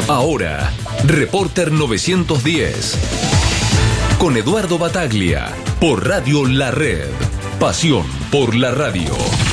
Ahora, Reporter 910. Con Eduardo Bataglia, por Radio La Red. Pasión por la radio.